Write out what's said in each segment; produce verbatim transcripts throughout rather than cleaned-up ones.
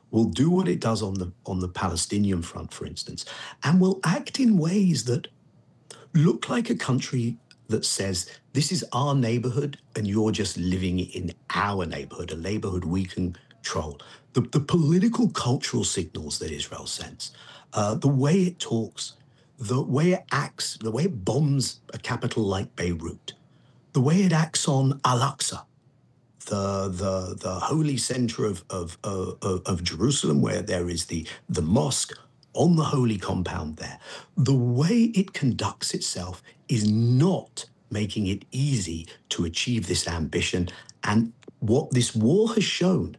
will do what it does on the on the Palestinian front, for instance, and will act in ways that look like a country that says, this is our neighborhood and you're just living in our neighborhood, a neighborhood we can control. The, the political cultural signals that Israel sends, uh, the way it talks, the way it acts, the way it bombs a capital like Beirut, the way it acts on Al-Aqsa, the the the holy center of of, of of Jerusalem, where there is the the mosque on the holy compound there. The way it conducts itself is not making it easy to achieve this ambition. And what this war has shown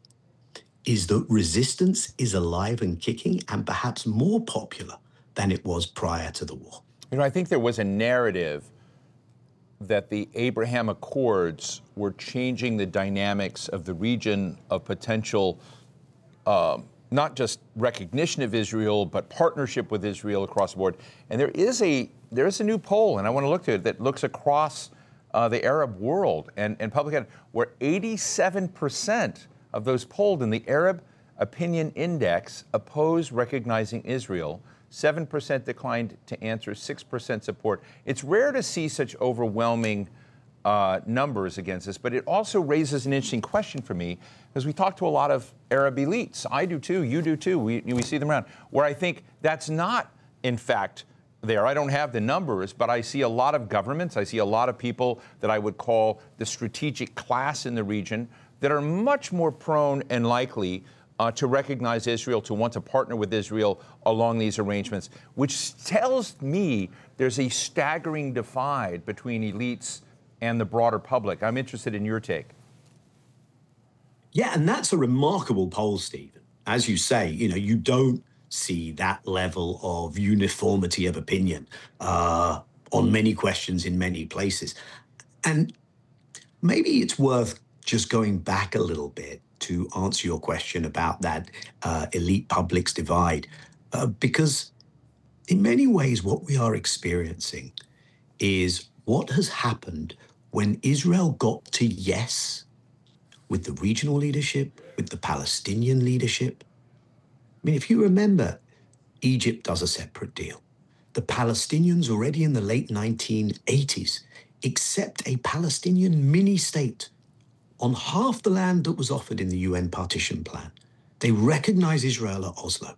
is that resistance is alive and kicking, and perhaps more popular than it was prior to the war. You know, I think there was a narrative that the Abraham Accords were changing the dynamics of the region, of potential um, not just recognition of Israel, but partnership with Israel across the board. And there is a there is a new poll, and I want to look to it, that looks across uh, the Arab world and, and public, where eighty-seven percent of those polled in the Arab Opinion Index oppose recognizing Israel. seven percent declined to answer, six percent support. It's rare to see such overwhelming uh, numbers against this, but it also raises an interesting question for me, because we talk to a lot of Arab elites. I do too, you do too, we, we see them around, where I think that's not, in fact, there. I don't have the numbers, but I see a lot of governments, I see a lot of people that I would call the strategic class in the region that are much more prone and likely Uh, to recognize Israel, to want to partner with Israel along these arrangements, which tells me there's a staggering divide between elites and the broader public. I'm interested in your take. Yeah, and that's a remarkable poll, Stephen. As you say, you know, you don't see that level of uniformity of opinion uh, on many questions in many places. And maybe it's worth just going back a little bit to answer your question about that uh, elite public's divide, uh, because in many ways what we are experiencing is what has happened when Israel got to yes with the regional leadership, with the Palestinian leadership. I mean, if you remember, Egypt does a separate deal. The Palestinians already in the late nineteen eighties accept a Palestinian mini-state on half the land that was offered in the U N partition plan. They recognize Israel at Oslo.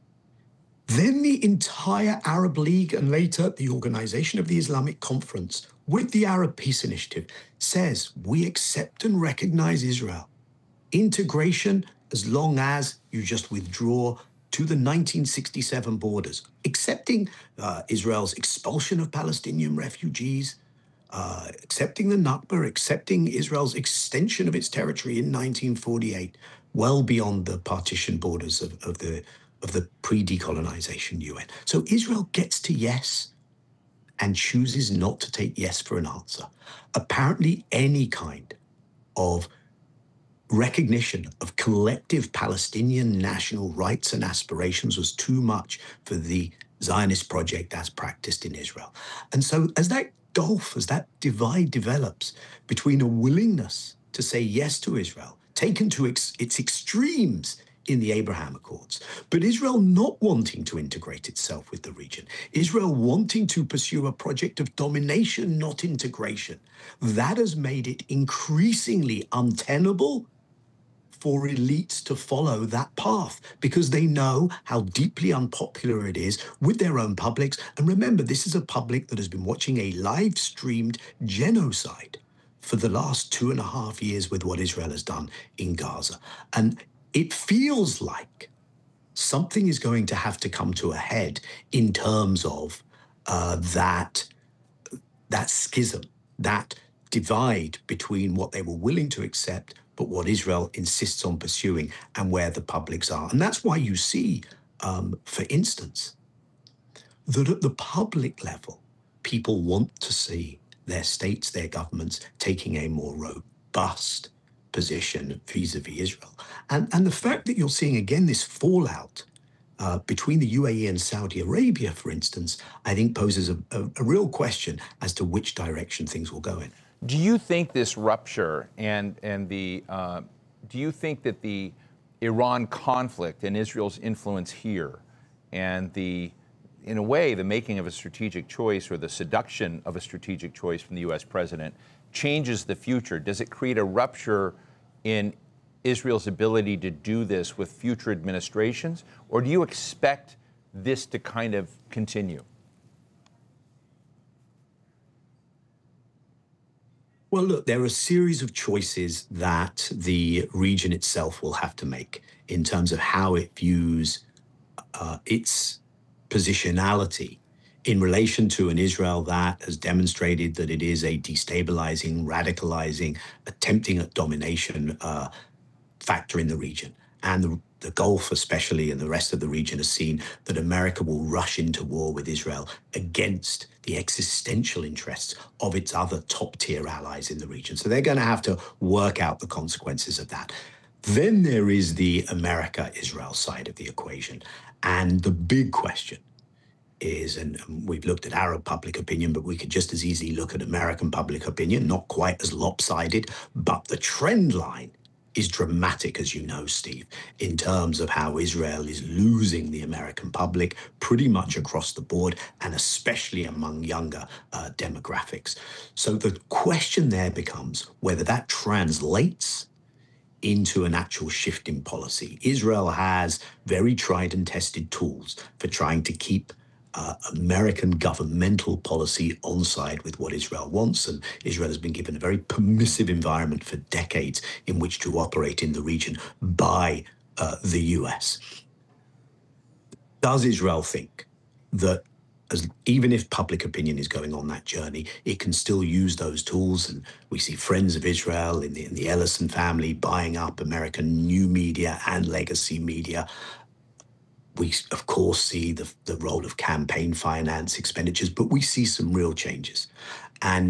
Then the entire Arab League and later the Organization of the Islamic Conference with the Arab Peace Initiative says we accept and recognize Israel. Integration as long as you just withdraw to the nineteen sixty-seven borders, accepting uh, Israel's expulsion of Palestinian refugees, Uh, accepting the Nakba, accepting Israel's extension of its territory in nineteen forty-eight, well beyond the partition borders of, of the of the pre-decolonization U N. So Israel gets to yes and chooses not to take yes for an answer. Apparently, any kind of recognition of collective Palestinian national rights and aspirations was too much for the Zionist project as practiced in Israel. And so as that gulf, as that divide develops between a willingness to say yes to Israel, taken to ex its extremes in the Abraham Accords, but Israel not wanting to integrate itself with the region, Israel wanting to pursue a project of domination, not integration, that has made it increasingly untenable for elites to follow that path, because they know how deeply unpopular it is with their own publics. And remember, this is a public that has been watching a live-streamed genocide for the last two and a half years with what Israel has done in Gaza. And it feels like something is going to have to come to a head in terms of uh, that, that schism, that divide between what they were willing to accept but what Israel insists on pursuing and where the publics are. And that's why you see, um, for instance, that at the public level, people want to see their states, their governments taking a more robust position vis-a-vis Israel. And, and the fact that you're seeing, again, this fallout uh, between the U A E and Saudi Arabia, for instance, I think poses a, a, a real question as to which direction things will go in. Do you think this rupture and and the uh, do you think that the Iran conflict and Israel's influence here, and the, in a way, the making of a strategic choice or the seduction of a strategic choice from the U S president changes the future? Does it create a rupture in Israel's ability to do this with future administrations, or do you expect this to kind of continue? Well, look, there are a series of choices that the region itself will have to make in terms of how it views uh, its positionality in relation to an Israel that has demonstrated that it is a destabilizing, radicalizing, attempting at domination uh, factor in the region. And the, the Gulf, especially, and the rest of the region has seen that America will rush into war with Israel against the existential interests of its other top-tier allies in the region. So they're going to have to work out the consequences of that. Then there is the America-Israel side of the equation. And the big question is, and we've looked at Arab public opinion, but we could just as easily look at American public opinion, not quite as lopsided, but the trend line is dramatic, as you know, Steve, in terms of how Israel is losing the American public pretty much across the board, and especially among younger uh, demographics. So the question there becomes whether that translates into an actual shift in policy. Israel has very tried and tested tools for trying to keep Uh, American governmental policy on side with what Israel wants, and Israel has been given a very permissive environment for decades in which to operate in the region by uh, the U S. Does Israel think that as, even if public opinion is going on that journey, it can still use those tools? And we see friends of Israel in the, in the Ellison family buying up American new media and legacy media. We, of course, see the, the role of campaign finance expenditures, but we see some real changes. And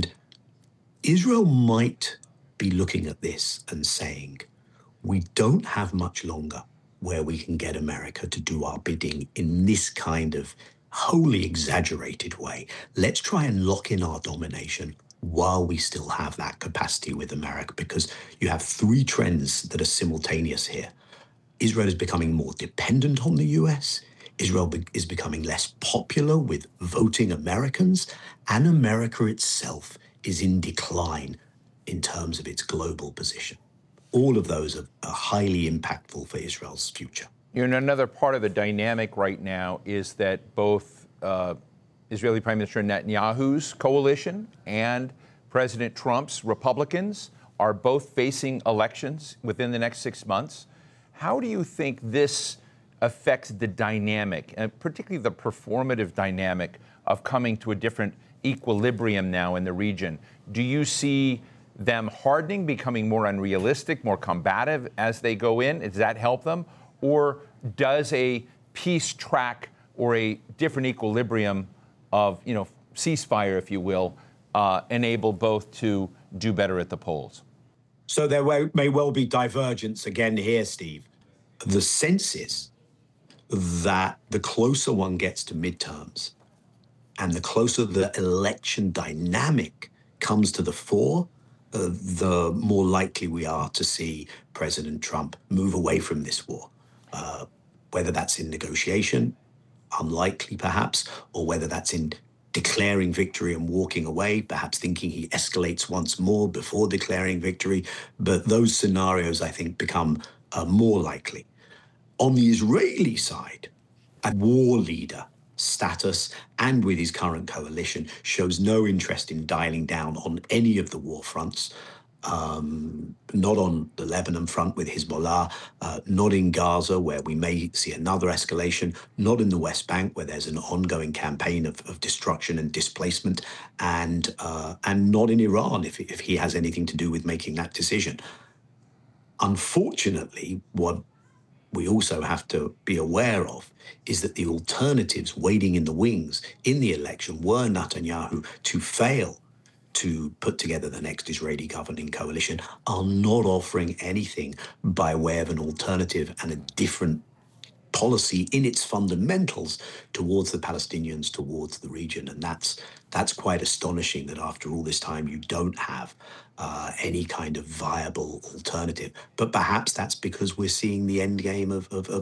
Israel might be looking at this and saying, we don't have much longer where we can get America to do our bidding in this kind of wholly exaggerated way. Let's try and lock in our domination while we still have that capacity with America, because you have three trends that are simultaneous here. Israel is becoming more dependent on the U S. Israel be- is becoming less popular with voting Americans, and America itself is in decline in terms of its global position. All of those are, are highly impactful for Israel's future. You know, another part of the dynamic right now is that both uh, Israeli Prime Minister Netanyahu's coalition and President Trump's Republicans are both facing elections within the next six months. How do you think this affects the dynamic, and particularly the performative dynamic of coming to a different equilibrium now in the region? Do you see them hardening, becoming more unrealistic, more combative as they go in? Does that help them? Or does a peace track or a different equilibrium of, you know, ceasefire, if you will, uh, enable both to do better at the polls? So there may well be divergence again here, Steve. The sense is that the closer one gets to midterms and the closer the election dynamic comes to the fore, uh, the more likely we are to see President Trump move away from this war. Uh, whether that's in negotiation, unlikely perhaps, or whether that's in declaring victory and walking away, perhaps thinking he escalates once more before declaring victory. But those scenarios, I think, become uh, more likely. On the Israeli side, a war leader status and with his current coalition shows no interest in dialing down on any of the war fronts. Um, not on the Lebanon front with Hezbollah, uh, not in Gaza, where we may see another escalation, not in the West Bank, where there's an ongoing campaign of, of destruction and displacement, and uh, and not in Iran, if, if he has anything to do with making that decision. Unfortunately, what we also have to be aware of is that the alternatives waiting in the wings in the election were Netanyahu to fail to put together the next Israeli governing coalition are not offering anything by way of an alternative and a different policy in its fundamentals towards the Palestinians, towards the region. And that's that's quite astonishing that after all this time you don't have uh, any kind of viable alternative. But perhaps that's because we're seeing the end game of, of, of